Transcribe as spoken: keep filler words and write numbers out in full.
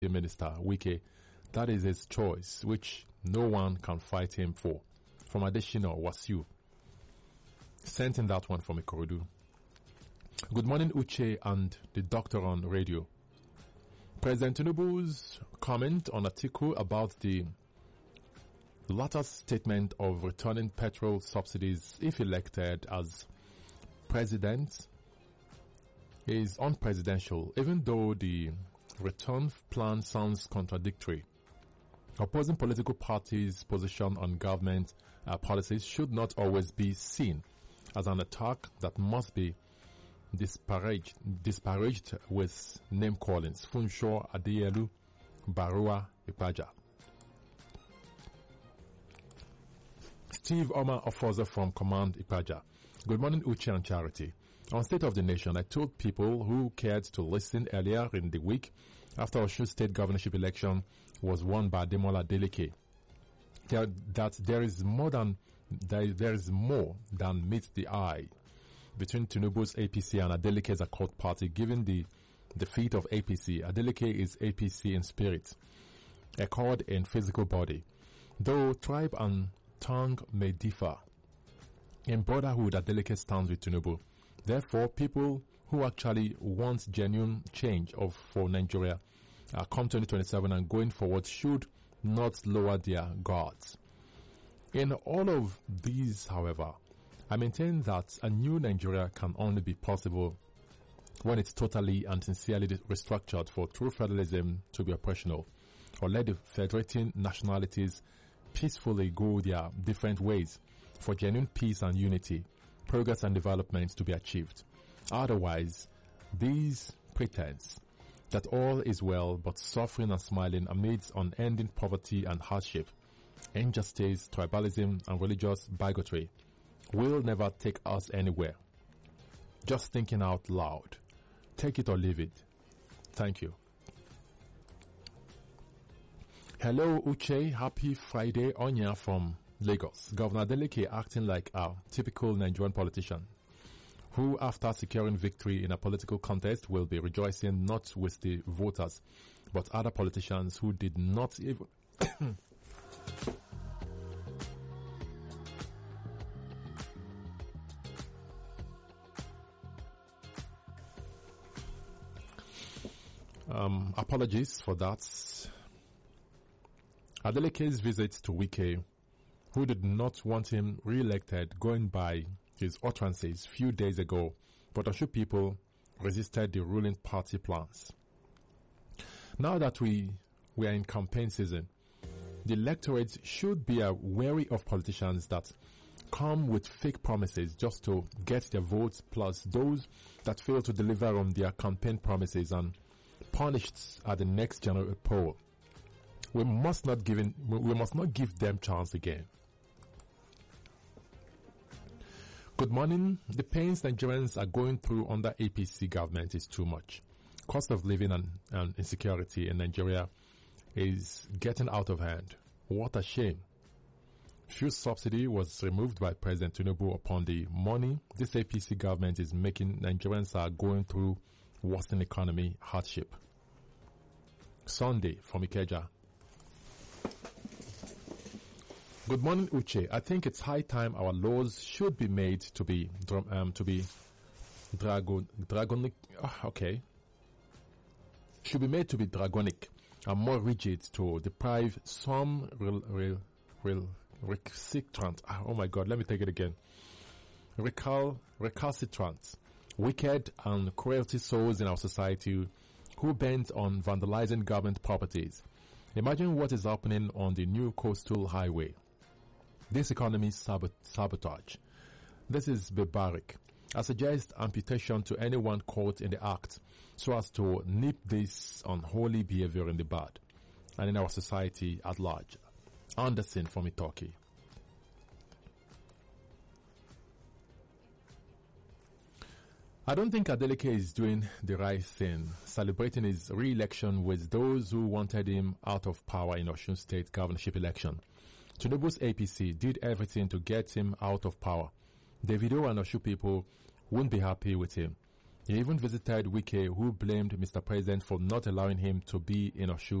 Minister Wike. That is his choice, which no one can fight him for. From Adeshina Wasiu. Sent in that one from Ikorodu. Good morning, Uche and the doctor on radio. President Tinubu's comment on Atiku about the latter statement of returning petrol subsidies if elected as president is unpresidential, even though the return plan sounds contradictory. Opposing political parties' position on government uh, policies should not always be seen as an attack that must be disparaged, disparaged with name callings. Funsho Adeyelu Barua Ipaja. Steve Omar Ofoza from Command Ipaja. Good morning, Uche and Charity. On State of the Nation, I told people who cared to listen earlier in the week after Osun State governorship election was won by Demola Adeleke there, that there is more than there, there is more than meets the eye between Tinubu's A P C and Adeleke's Accord Party. Given the defeat of A P C, Adeleke is A P C in spirit, Accord in physical body. Though tribe and tongue may differ, in brotherhood Adeleke stands with Tinubu. Therefore, people who actually want genuine change of for Nigeria uh, come twenty twenty-seven and going forward should not lower their guards. In all of these, however, I maintain that a new Nigeria can only be possible when it's totally and sincerely restructured for true federalism to be operational, or let the federating nationalities peacefully go their different ways for genuine peace and unity, progress and development to be achieved. Otherwise, these pretense that all is well but suffering and smiling amidst unending poverty and hardship, injustice, tribalism and religious bigotry will never take us anywhere. Just thinking out loud. Take it or leave it. Thank you. Hello Uche, happy Friday. Onya from Lagos. Governor Adeleke acting like a typical Nigerian politician who, after securing victory in a political contest, will be rejoicing not with the voters, but other politicians who did not even um, apologies for that. Adeleke's visit to Wike, who did not want him re-elected, going by his utterances few days ago, but Osun people resisted the ruling party plans. Now that we, we are in campaign season, the electorate should be wary of politicians that come with fake promises just to get their votes, plus those that fail to deliver on their campaign promises and punished at the next general poll. We must not give in, we must not give them chance again. Good morning. The pains Nigerians are going through under A P C government is too much. Cost of living and, and insecurity in Nigeria is getting out of hand. What a shame. Fuel subsidy was removed by President Tinubu upon the money this A P C government is making Nigerians are going through worsening economy hardship. Sunday from Ikeja. Good morning, Uche. I think it's high time our laws should be made to be um, to be dragon dragonic. Oh, okay, should be made to be dragonic and more rigid to deprive some real, real, real recalcitrant. Oh my God, let me take it again. Recal, recalcitrant, wicked and cruelty souls in our society who bent on vandalizing government properties. Imagine what is happening on the new coastal highway. This economy sabot- sabotage. This is barbaric. I suggest amputation to anyone caught in the act so as to nip this unholy behavior in the bud and in our society at large. Anderson from Itoki. I don't think Adeleke is doing the right thing, celebrating his re-election with those who wanted him out of power in Osun State governorship election. Tinubu's A P C did everything to get him out of power. Davido and Osun people won't be happy with him. He even visited Wike, who blamed Mister President for not allowing him to be in Osun